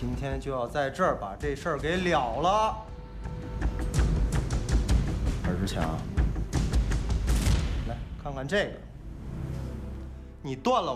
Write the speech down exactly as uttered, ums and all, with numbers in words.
今天就要在这儿把这事儿给了了。尔志强，来看看这个，你断了